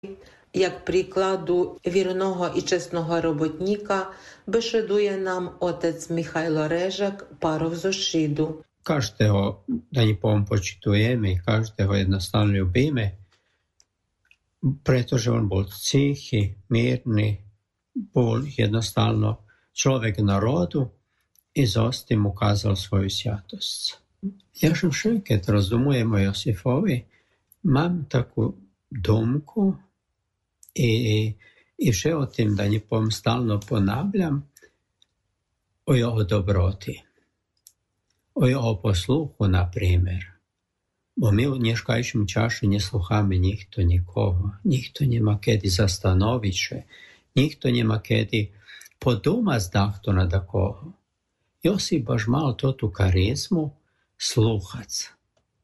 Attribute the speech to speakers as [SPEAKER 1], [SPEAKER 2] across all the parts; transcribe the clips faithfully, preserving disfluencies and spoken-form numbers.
[SPEAKER 1] Як прикладу вірного і чесного роботника бешедує нам отець Михайло Režek, paroh zo Šidu.
[SPEAKER 2] Každého Daní Bohom počitujeme, každého jednostavno ljubíme, pretože on bol tichý, mírny, bol jednostavno človek narodu i zosti mu ukázal svoju svятosť. Ja som však, keď rozdumujem o Josifovi, mám takú domku i, i vše o tým Daní Bohom stalno ponavljam o jeho dobroti. O jeho posluchu, na primjer. Bo mi u dneškajším čaši ne sluhame nikto nikoho. Nikto nema kedy zastanoviť še. Nikto nema kedy podumať dahto na takoho. Josip baš mal to tu karizmu sluhac.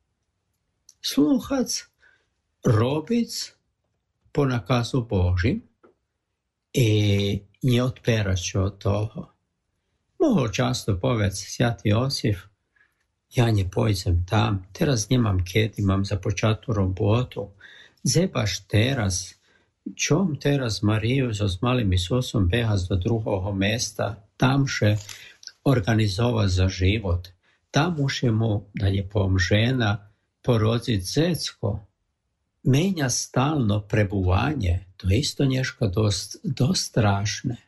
[SPEAKER 2] Sluhac, robic po nakazu Božim i ne odperač od toho. Mohol často povedať Svätý Josif, ja ne pojdem tam, teraz nemám kedy, mám započatú robotu. Zebaš teraz, čom teraz Mariju so s malým Isusom behať do druhého mesta, tam še organizovať za život. Tam už je mu, da ne poviem, žena porodiť zecko. Menja stalno prebuvanje, to je isto nešto dosť, dosť strašné.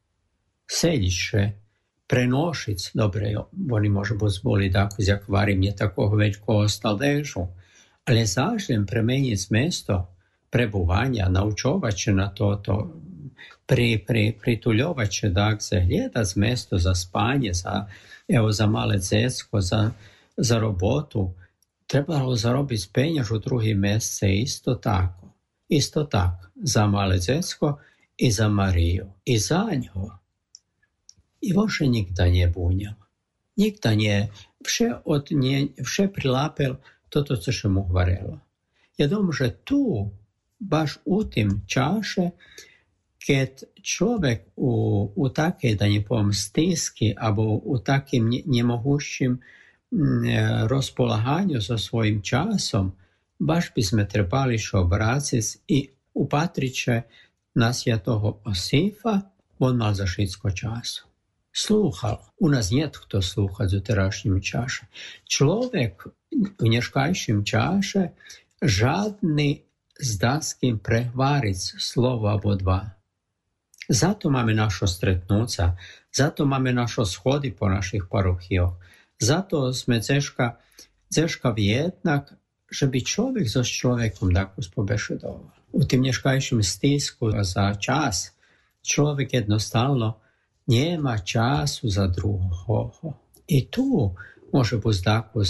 [SPEAKER 2] Sediše, prenošic, dobre, oni može pozvoliť ako zakvari mne takого veľkého staležu, ale zažem premeniť mesto prebuvanja, naučovače na toto, pri, pri, prituľovače, dakle, hľadať mesto za spanje, za, evo, za male decko, za, za robotu, trebalo zarobiť penjaž u drugi mjesece isto tako. Isto tak, za male decko i za Mariju, i za njo. I voše nikda nie bunjal. Nikda nie, vše od nje, vše prilapel toto, co še mu hvarelo. Ja dom, že tu, baš u tim čaše, keď človek u, u takej, da ne poviem, stiski, abo u takým nemogućim rozpolahanju so svojim časom, baš by sme trebali še obraciť i upatriče na Svätého Josifa, on mal za všetko času. Slúchal. U nás niet kto slúchať v terašnjem čaše. Človek v dneškajším čaše žádny zdá s kým prehváriť slovo alebo dva. Zato máme našo stretnúca, zato máme našo schody po našich parochioch, zato sme ceška, ceška jednak, že by človek so človekom takú spobešedoval. U tým dneškajším stisku za čas človek jednostavno nema času za drugoho. I tu može biti tako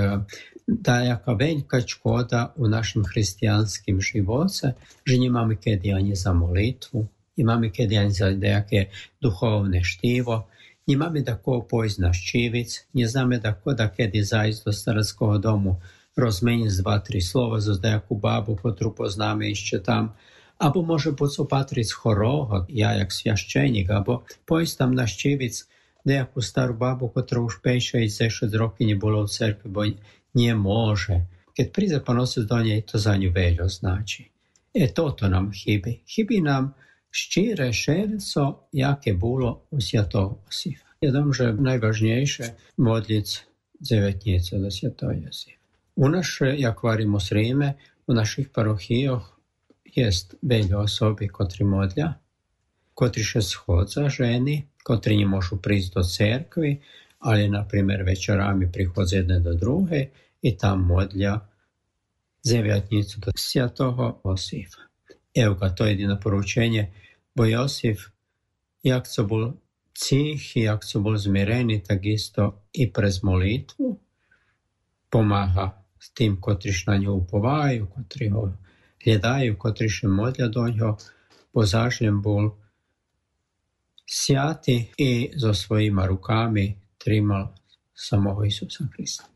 [SPEAKER 2] da je jaka velika škoda u našim hristijanskim živoce, že nemamo kedy ani za molitvu, nemamo kedy ani za nejaké duchovné štivo, nemamo da ko pojsť na ščivic, ne znamo da ko da kedy zajsť do starackého domu, rozmeniť z dva, tri slova za nejakú babu, ktorú poznáme ešte tam, abo može buď opatriť chorého, ja jak sviaščeník, abo pojsť tam na ščivic nejakú starú babu, ktorá už päť šesť šesť roky nebolo v cerkvi, bo nemôže. Keď príde Pán Otec do nej, to za ňu veľa znači. E toto nám chybí. Chybí nám ščíre šerco, jaké bolo u Svätého Josifa. Ja dom, že najvažnejšie modliť devätnicu do Svätého Josifa. U nás, jak varimo s Ríme, u našich parochijoch jest veľa osoby, kotri modlia, kotri še schodza ženy, kotri ne môžu prísť do cerkvi, ali, na primjer, večerami prihodze jedne do druge i tam modlia devätnicu do Svätého Josifa. Evo ga, to je jedino poručenje, bo Josif, jak co bol cich, jak co bol zmirený, tak isto i prez molitvu pomáha s tým, kotri na ňu upovajú, kotri ho hľadajú, kotri še modlia do ňoho, bo zažljem bol sviaty i so svojima rukami trimal samého Isusa Krista.